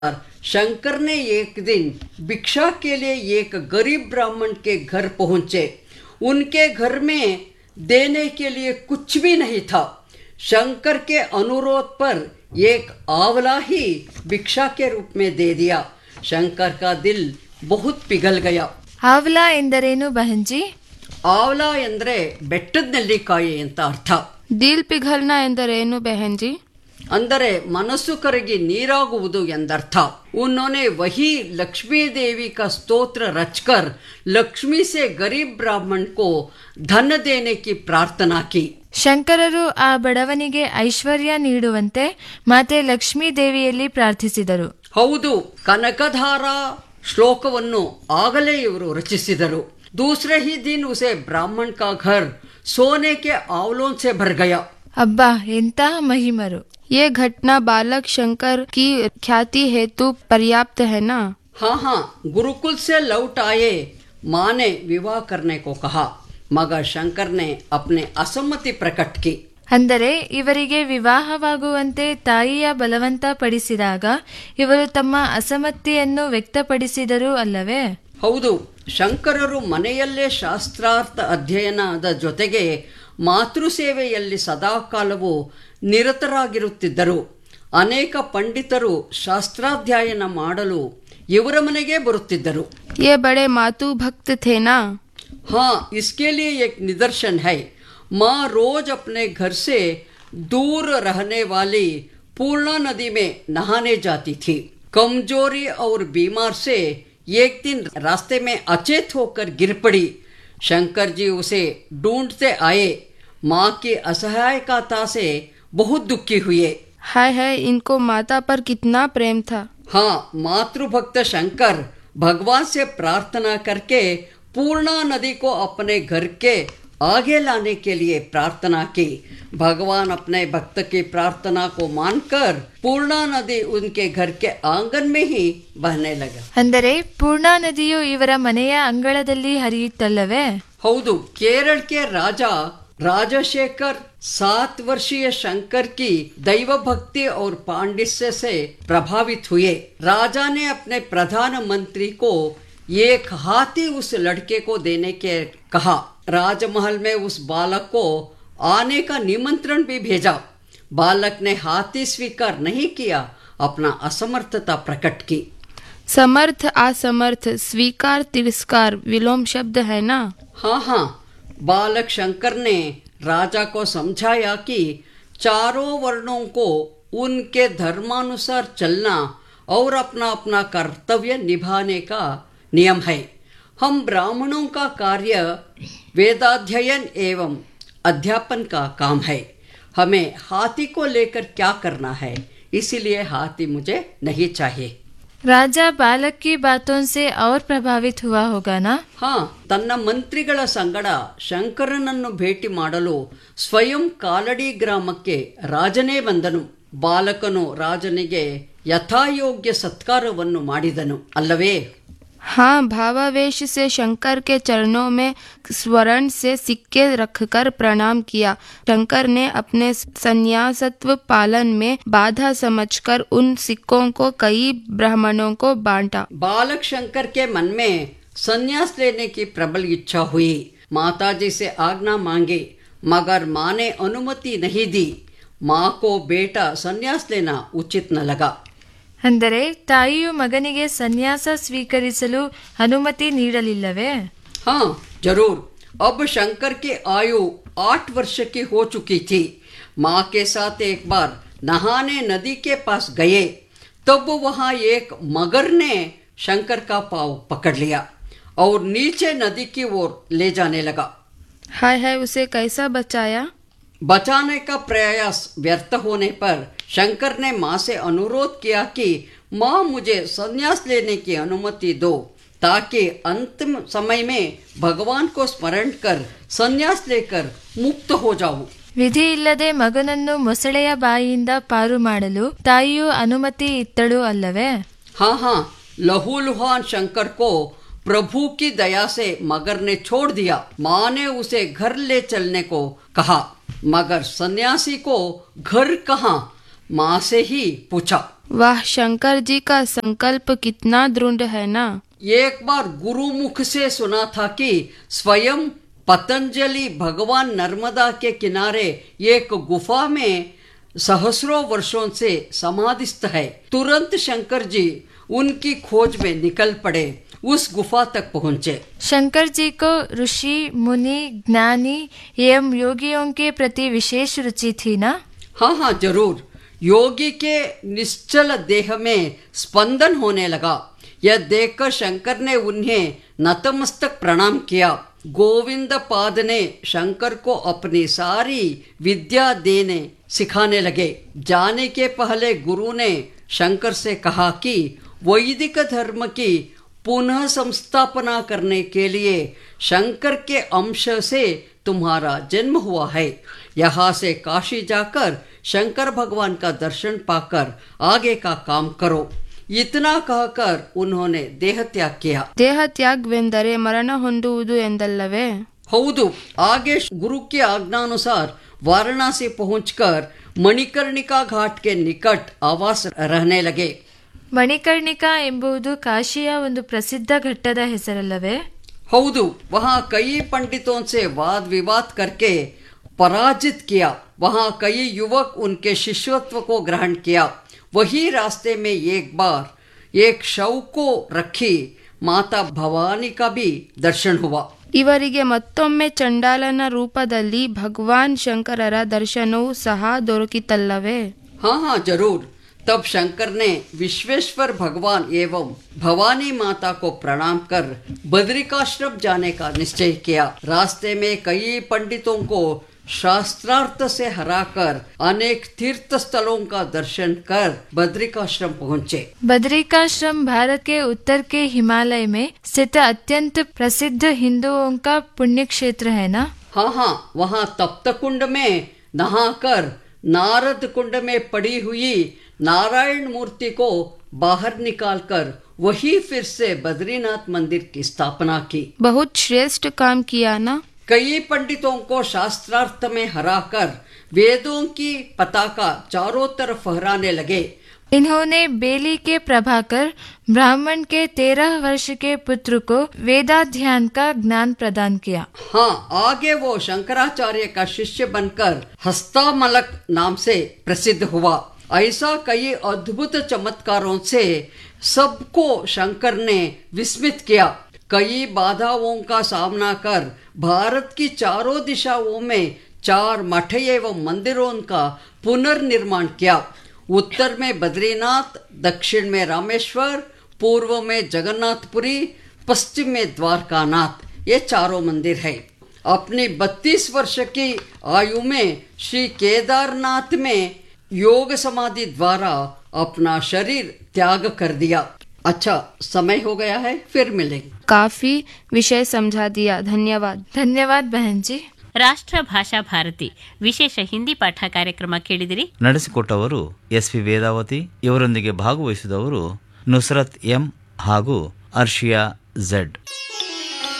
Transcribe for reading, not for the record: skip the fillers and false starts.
शंकर ने एक दिन भिक्षा के लिए एक गरीब ब्राह्मण के घर पहुंचे। उनके घर में देने के लिए कुछ भी नहीं था। शंकर के अनुरोध पर एक आंवला ही भिक्षा के रूप में दे दिया। शंकर का दिल बहुत पिघल गया। ಆವ್ಲಾ ಎಂದರೇನು ಬಹಂಜಿ? ಆವಲ ಎಂದರೆ ಬೆಟ್ಟದ ನೆಲ್ಲಿಕಾಯಿ ಅಂತ ಅರ್ಥ. ದಿಲ್ ಪಿಘಲ್ನಾ ಎಂದರೇನು ಬೆಹಂಜಿ? ಅಂದರೆ ಮನಸ್ಸು ಕರಗಿ ನೀರಾಗುವುದು ಎಂದರ್ಥ. उन्होंने वही लक्ष्मी देवी का स्तोत्र रचकर लक्ष्मी से गरीब ब्राह्मण को धन देने की प्रार्थना की. ಶಂಕರರು ಆ ಬಡವನಿಗೆ ಐಶ್ವರ್ಯ ನೀಡುವಂತೆ ಮಾತೆ ಲಕ್ಷ್ಮೀ ದೇವಿಯಲ್ಲಿ ಪ್ರಾರ್ಥಿಸಿದರು. ಹೌದು, ಕನಕಧಾರ ಶ್ಲೋಕವನ್ನು ಆಗಲೇ ಇವರು ರಚಿಸಿದರು. दूसरे ही दिन उसे ब्राह्मण का घर सोने के आंवलों से भर गया. ಅಬ್ಬಾ, ಎಂತಹ ಮಹಿಮರು! ये घटना बालक शंकर की ख्याति हेतु पर्याप्त है ना? हाँ, गुरुकुल से लौट आए माँ ने विवाह करने को कहा, मगर शंकर ने अपने असम्मति प्रकट की. ಅಂದರೆ ಇವರಿಗೆ ವಿವಾಹವಾಗುವಂತೆ ತಾಯಿಯ ಬಲವಂತ ಪಡಿಸಿದಾಗ ಇವರು ತಮ್ಮ ಅಸಮ್ಮತಿಯನ್ನು ವ್ಯಕ್ತಪಡಿಸಿದರು ಅಲ್ಲವೇ? ಹೌದು, ಶಂಕರರು ಮನೆಯಲ್ಲೇ ಶಾಸ್ತ್ರಾರ್ಥ ಅಧ್ಯಯನದ ಜೊತೆಗೆ ಮಾತೃ ಸೇವೆಯಲ್ಲಿ ಸದಾಕಾಲವೂ ನಿರತರಾಗಿರುತ್ತಿದ್ದರು. ಅನೇಕ ಪಂಡಿತರು ಶಾಸ್ತ್ರಾಧ್ಯಯನ ಮಾಡಲು ಇವರ ಮನೆಗೆ ಬರುತ್ತಿದ್ದರು. ये बड़े मातु भक्त थे ना? हाँ, इसके लिए एक निदर्शन है. माँ रोज अपने घर से दूर रहने वाली पूर्णा नदी में नहाने जाती थी. कमजोरी और बीमार से एक दिन रास्ते में अचेत होकर गिर पड़ी. शंकर जी उसे ढूंढते आए. माँ की असहायता से बहुत दुखी हुए. हाय हाय, इनको माता पर कितना प्रेम था. हाँ, मातृभक्त शंकर भगवान से प्रार्थना करके पूर्णा नदी को अपने घर के आगे लाने के लिए प्रार्थना की. भगवान अपने भक्त की प्रार्थना को मानकर पूर्णा नदी उनके घर के आंगन में ही बहने लगा. ಅಂದರೆ ಪೂರ್ಣಾ ನದಿಯು ಇವರ ಮನೆಯ ಅಂಗಳದಲ್ಲಿ ಹರಿಯುತ್ತಲ್ಲವೇ? हौदू, केरल के राजा राजशेखर 7 वर्षीय शंकर की दैव भक्ति और पांडित्य से प्रभावित हुए. राजा ने अपने प्रधानमंत्री को एक हाथी उस लड़के को देने के कहा. राजमहल में उस बालक को आने का निमंत्रण भी भेजा. बालक ने हाथी स्वीकार नहीं किया, अपना असमर्थता प्रकट की. समर्थ असमर्थ, स्वीकार तिरस्कार विलोम शब्द है ना? हाँ, बालक शंकर ने राजा को समझाया कि चारों वर्णों को उनके धर्मानुसार चलना और अपना अपना कर्तव्य निभाने का नियम है. हम ब्राह्मणों का कार्य वेदाध्ययन एवं अध्यापन का काम है. हमें हाथी को लेकर क्या करना है, इसीलिए हाथी मुझे नहीं चाहिए. ರಾಜ ಬಾಲಕ್ ಕಿ ಬಾತೋನ್ ಸೆ ಔರ್ ಪ್ರಭಾವಿತ್ ಹುವಾ ಹೋಗಾ ನಾ? ಹಾ, ತನ್ನ ಮಂತ್ರಿಗಳ ಸಂಗಡ ಶಂಕರನನ್ನು ಭೇಟಿ ಮಾಡಲು ಸ್ವಯಂ ಕಾಲಡಿ ಗ್ರಾಮಕ್ಕೆ ರಾಜನೇ ಬಂದನು. ಬಾಲಕನು ರಾಜನಿಗೆ ಯಥಾಯೋಗ್ಯ ಸತ್ಕಾರವನ್ನು ಮಾಡಿದನು ಅಲ್ಲವೇ? हाँ, भावावेश से शंकर के चरणों में स्वर्ण से सिक्के रखकर प्रणाम किया. शंकर ने अपने संन्यासत्व पालन में बाधा समझकर उन सिक्कों को कई ब्राह्मणों को बांटा. बालक शंकर के मन में संन्यास लेने की प्रबल इच्छा हुई. माताजी से आज्ञा मांगी, मगर माँ ने अनुमति नहीं दी. माँ को बेटा संन्यास लेना उचित न लगा. ಅಂದರೆ ತಾಯಿಯು ಮಗನಿಗೆ ಸನ್ಯಾಸ ಸ್ವೀಕರಿಸಲು ಅನುಮತಿ ನೀಡಲಿಲ್ಲವೇ? हाँ, जरूर. अब शंकर की आयु 8 वर्ष की हो चुकी थी. माँ के साथ एक बार नहाने नदी के पास गए, तब वहाँ एक मगर ने शंकर का पाँव पकड़ लिया और नीचे नदी की ओर ले जाने लगा. हाय हाय, उसे कैसा बचाया? बचाने का प्रयास व्यर्थ होने पर शंकर ने माँ से अनुरोध किया कि माँ, मुझे संन्यास लेने की अनुमति दो, ताकि अंतिम समय में भगवान को स्मरण कर संन्यास लेकर मुक्त हो जाऊं. ವಿಧಿ ಇಲ್ಲದೆ ಮಗನನ್ನು ಮೊಸಳೆಯ ಬಾಯಿಯಿಂದ ಪಾರು ಮಾಡಲು ತಾಯಿಯು ಅನುಮತಿ ಇತ್ತಳು ಅಲ್ಲವೇ? हाँ, लहूलुहान शंकर को प्रभु की दया से मगर ने छोड़ दिया. माँ ने उसे घर ले चलने को कहा, मगर सन्यासी को घर कहाँ, माँ से ही पूछा. वाह, शंकर जी का संकल्प कितना दृढ़ है ना। एक बार गुरु मुख से सुना था कि स्वयं पतंजलि भगवान नर्मदा के किनारे एक गुफा में सहस्रों वर्षों से समाधिस्थ है। तुरंत शंकर जी उनकी खोज में निकल पड़े, उस गुफा तक पहुंचे। शंकर जी को ऋषि मुनि ज्ञानी एवं योगियों के प्रति विशेष रुचि थी ना। हाँ हाँ जरूर। योगी के निश्चल देह में स्पंदन होने लगा। यह देखकर शंकर ने उन्हें नतमस्तक प्रणाम किया। गोविंद पाद ने शंकर को अपनी सारी विद्या देने सिखाने लगे। जाने के पहले गुरु ने शंकर से कहा कि वैदिक धर्म की पुनः संस्थापना करने के लिए शंकर के अंश से तुम्हारा जन्म हुआ है। यहाँ से काशी जाकर शंकर भगवान का दर्शन पाकर आगे का काम करो। इतना कहकर उन्होंने देह त्याग किया। ದೇಹ ತ್ಯಾಗವೆಂದರೆ ಮರಣ ಹೊಂದುವುದು ಎಂದಲ್ಲವೇ? हौदु। आगे गुरु की आज्ञानुसार वाराणसी पहुंचकर मणिकर्णिका घाट के निकट आवास रहने लगे। ಮಣಿಕರ್ಣಿಕಾ ಎಂಬುದು ಕಾಶಿಯ ಒಂದು ಪ್ರಸಿದ್ಧ ಘಟ್ಟದ ಹೆಸರಲ್ಲವೇ? हौदु। वहाँ कई पंडितों से वाद विवाद करके पराजित किया। वहाँ कई युवक उनके शिष्यत्व को ग्रहण किया। वही रास्ते में एक बार एक शव को रखी माता भवानी का भी दर्शन हुआ। ಇವರಿಗೆ ಮತ್ತೊಮ್ಮೆ ಚಂಡಾಲನ ರೂಪದಲ್ಲಿ ಭಗವಾನ್ ಶಂಕರರ ದರ್ಶನವೂ ಸಹ ದೊರಕಿತಲ್ಲವೇ? हाँ हाँ जरूर। तब शंकर ने विश्वेश्वर भगवान एवं भवानी माता को प्रणाम कर बद्रिकाश्रम जाने का निश्चय किया। रास्ते में कई पंडितों को शास्त्रार्थ से हराकर अनेक तीर्थ स्थलों का दर्शन कर बद्रिकाश्रम पहुँचे। बद्रिकाश्रम भारत के उत्तर के हिमालय में स्थित अत्यंत प्रसिद्ध हिंदुओं का पुण्य क्षेत्र है ना। हाँ हाँ, वहाँ तप्त कुंड में नहाकर नारद कुंड में पड़ी हुई नारायण मूर्ति को बाहर निकालकर वही फिर से बद्रीनाथ मंदिर की स्थापना की। बहुत श्रेष्ठ काम किया ना। कई पंडितों को शास्त्रार्थ में हराकर वेदों की पताका चारों तरफ फहराने लगे। इन्होंने बेली के प्रभाकर ब्राह्मण के 13 वर्ष के पुत्र को वेदाध्ययन का ज्ञान प्रदान किया। हाँ, आगे वो शंकराचार्य का शिष्य बनकर हस्तामलक नाम से प्रसिद्ध हुआ। ऐसा कई अद्भुत चमत्कारों से सबको शंकर ने विस्मित किया। कई बाधाओं का सामना कर भारत की चारों दिशाओं में 4 मठ एवं मंदिरों का पुनर्निर्माण किया। उत्तर में बद्रीनाथ, दक्षिण में रामेश्वर, पूर्व में जगन्नाथपुरी, पश्चिम में द्वारकानाथ, ये चारों मंदिर है। अपनी 32 वर्ष की आयु में श्री केदारनाथ में योग समाधि द्वारा अपना शरीर त्याग कर दिया। अच्छा, समय हो गया है, फिर मिलेंगे। काफी विषय समझा दिया, धन्यवाद। धन्यवाद बहन जी। ರಾಷ್ಟ್ರ ಭಾಷಾ ಭಾರತಿ ವಿಶೇಷ ಹಿಂದಿ ಪಾಠ ಕಾರ್ಯಕ್ರಮ ಕೇಳಿದಿರಿ. ನಡೆಸಿಕೊಟ್ಟವರು ಎಸ್ ವಿ ವೇದಾವತಿ. ಇವರೊಂದಿಗೆ ಭಾಗವಹಿಸಿದವರು ನುಸ್ರತ್ ಎಂ ಹಾಗೂ ಅರ್ಷಿಯಾ ಝೆಡ್.